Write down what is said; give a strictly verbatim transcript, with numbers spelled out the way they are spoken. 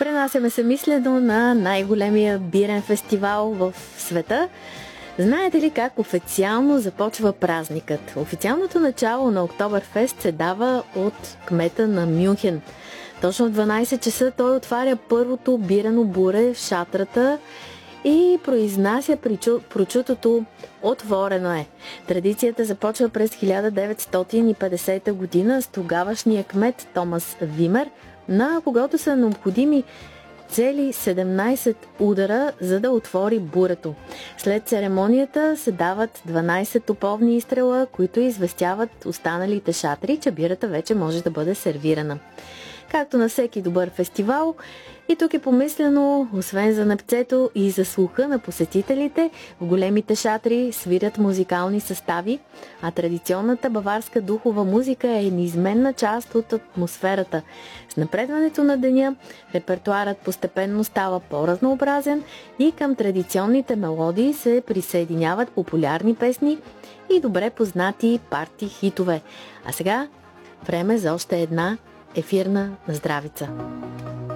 Пренасяме се мислено на най-големия бирен фестивал в света. Знаете ли как официално започва празникът? Официалното начало на Октоберфест се дава от кмета на Мюнхен. Точно в дванайсет часа той отваря първото бирено буре в шатрата и произнася прочутото "Отворено е". Традицията започва през хиляда деветстотин и петдесета година с тогавашния кмет Томас Вимер, на когото са необходими цели седемнайсет удара, за да отвори бурето. След церемонията се дават дванайсет топовни изстрела, които известяват останалите шатри, че бирата вече може да бъде сервирана. Както на всеки добър фестивал, и тук е помислено, освен за непцето и за слуха на посетителите, в големите шатри свирят музикални състави, а традиционната баварска духова музика е неизменна част от атмосферата. С напредването на деня репертуарът постепенно става по-разнообразен и към традиционните мелодии се присъединяват популярни песни и добре познати парти хитове. А сега време за още една ефирна здравица.